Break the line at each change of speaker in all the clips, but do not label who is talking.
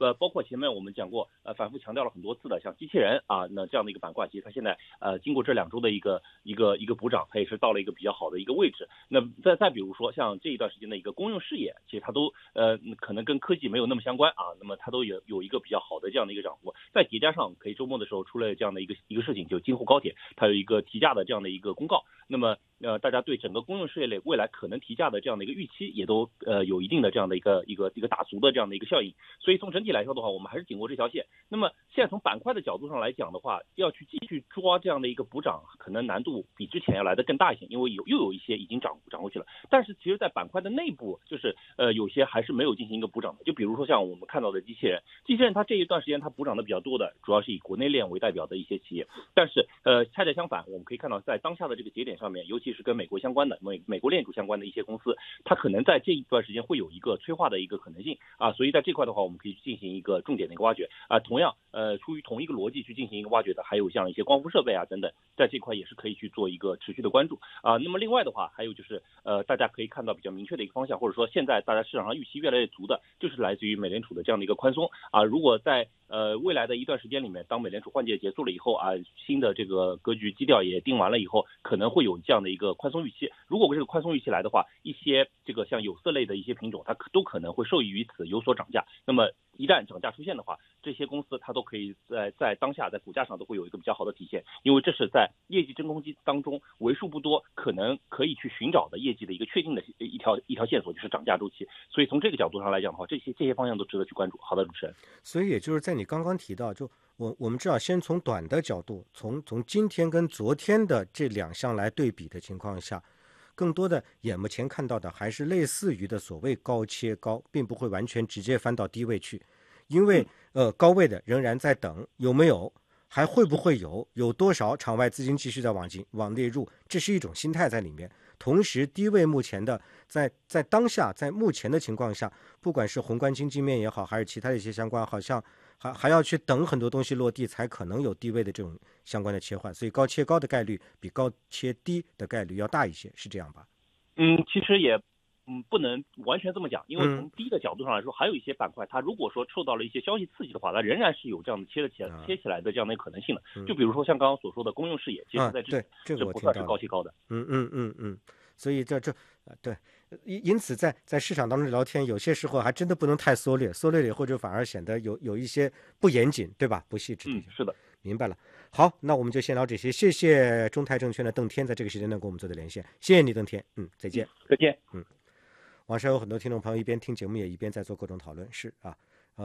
包括前面我们讲过，反复强调了很多次的，像机器人啊，那这样的一个板块，其实它现在经过这2周的一个补涨，它也是到了一个比较好的一个位置。那再比如说像这一段时间的一个公用事业，其实它都可能跟科技没有那么相关啊，那么它都有一个比较好的这样的一个涨幅。再叠加上可以周末的时候出了这样的一个事情，就京沪高铁它有一个提价的这样的一个公告，那么大家对整个公用事业类未来可能提价的这样的一个预期也都有一定的这样的一个打足的这样的一个效应。所以从整体来说的话，我们还是紧握这条线。那么现在从板块的角度上来讲的话，要去继续抓这样的一个补涨，可能难度比之前要来的更大一些，因为又有一些已经涨回去了。但是其实在板块的内部，就是有些还是没有进行一个补涨的。就比如说像我们看到的机器人它这一段时间它补涨的比较多的，主要是以国内链为代表的一些企业。但是恰恰相反，我们可以看到在当下的这个节点上面，尤其是跟美国相关的美国链主相关的一些公司，它可能在这一段时间会有一个催化的一个可能性啊。所以在这块的话，我们可以进行一个重点的一个挖掘啊。同样出于同一个逻辑去进行一个挖掘的，还有像一些光伏设备啊等等，在这块也是可以去做一个持续的关注啊。那么另外的话，还有就是大家可以看到比较明确的一个方向，或者说现在大家市场上预期越来越足的，就是来自于美联储的这样的一个宽松啊。如果在未来的一段时间里面，当美联储换届结束了以后啊，新的这个格局基调也定完了以后，可能会有这样的一个宽松预期。如果这个宽松预期来的话，一些这个像有色类的一些品种，它都可能会受益于此有所涨价。那么一旦涨价出现的话，这些公司它都可以在当下在股价上都会有一个比较好的体现，因为这是在业绩真空期当中为数不多可能可以去寻找的业绩的一个确定的一条线索，就是涨价周期。所以从这个角度上来讲的话，这些方向都值得去关注。好的，主持人。
所以也就是在你刚刚提到，就我们知道，先从短的角度，从今天跟昨天的这2项来对比的情况下，更多的眼目前看到的还是类似于的所谓高切高，并不会完全直接翻到低位去，因为高位的仍然在等有没有，还会不会有多少场外资金继续在往内入，这是一种心态在里面。同时低位目前的在当下在目前的情况下，不管是宏观经济面也好，还是其他的一些相关，好像还要去等很多东西落地才可能有低位的这种相关的切换，所以高切高的概率比高切低的概率要大一些，是这样吧？
其实也不能完全这么讲，因为从低的角度上来说，还有一些板块，它如果说受到了一些消息刺激的话，它仍然是有这样的切起来的这样的一个可能性的。就比如说像刚刚所说的公用事业，其实在这不算是高切高的。
所以这对，因此在市场当中聊天，有些时候还真的不能太缩略了以后就反而显得有一些不严谨，对吧？不细致。
是的，
明白了。好，那我们就先聊这些。谢谢中泰证券的邓天在这个时间段跟我们做的连线，谢谢你，邓天。再见。
再见。
网上有很多听众朋友一边听节目也一边在做各种讨论。是啊，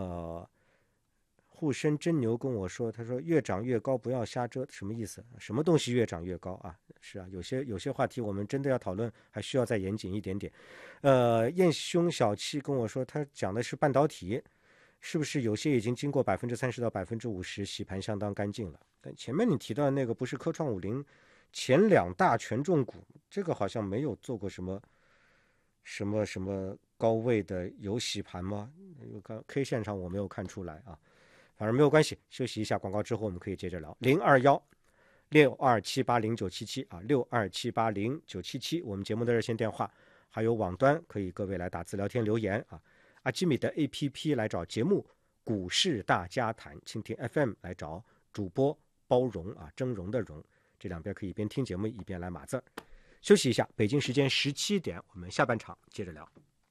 沪深真牛跟我说，他说越涨越高不要瞎折，什么意思？什么东西越涨越高啊？是啊，有些话题我们真的要讨论，还需要再严谨一点点。燕兄小七跟我说，他讲的是半导体，是不是有些已经经过30%到50%洗盘相当干净了？但前面你提到的那个不是科创50前2大权重股，这个好像没有做过什么高位的有洗盘吗？K 线上我没有看出来啊。反正没有关系，休息一下广告之后我们可以接着聊。021-62780977啊，62780977，我们节目的热线电话，还有网端可以各位来打字聊天留言啊。阿基米的 APP 来找节目股市大家谈，蜻蜓 FM 来找主播包容啊，峥嵘的嵘，这两边可以一边听节目一边来码字。休息一下，北京时间17点，我们下半场接着聊。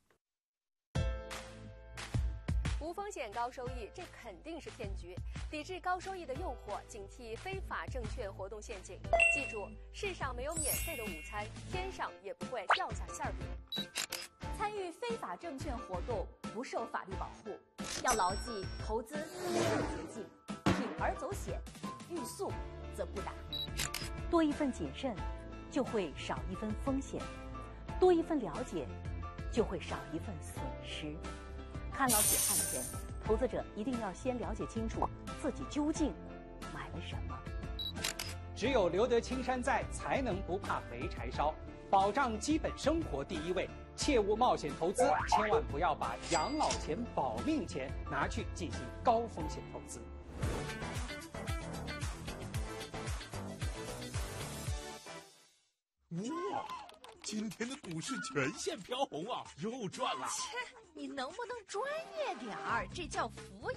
无风险高收益，这肯定是骗局。抵制高收益的诱惑，警惕非法证券活动陷阱。记住，世上没有免费的午餐，天上也不会掉下馅饼。
参与非法证券活动不受法律保护，要牢记投资没有捷径，铤而走险，欲速则不达。
多一份谨慎，就会少一分风险；多一份了解，就会少一份损失。看牢血汗钱，投资者一定要先了解清楚自己究竟买了什么。
只有留得青山在，才能不怕没柴烧。保障基本生活第一位，切勿冒险投资，千万不要把养老钱、保命钱拿去进行高风险投资。
哇，今天的股市全线飘红啊，又赚了！
切，你能不能专业点儿？这叫服